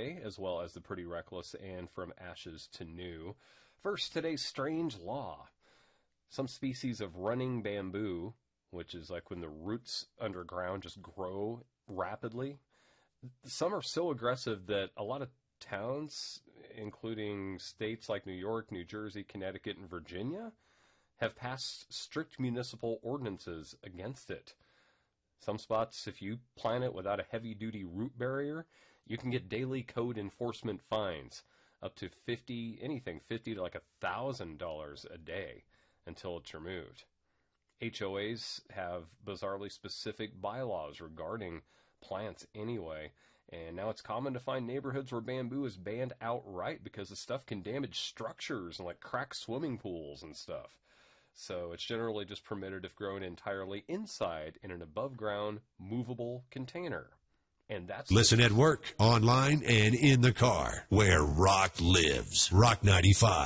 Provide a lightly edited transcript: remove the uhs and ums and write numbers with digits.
today, as well as the Pretty Reckless and From Ashes to New. First, today's strange law. Some species of running bamboo, which is like when the roots underground just grow rapidly, some are so aggressive that a lot of towns, including states like New York, New Jersey, Connecticut, and Virginia, have passed strict municipal ordinances against it. Some spots, if you plant it without a heavy-duty root barrier, you can get daily code enforcement fines, up to $50 to like $1,000 a day until it's removed. HOAs have bizarrely specific bylaws regarding plants anyway, and now it's common to find neighborhoods where bamboo is banned outright because the stuff can damage structures and like crack swimming pools and stuff. So it's generally just permitted if grown entirely inside in an above-ground, movable container. And that's Listen at work, online, and in the car, where rock lives. Rock 95.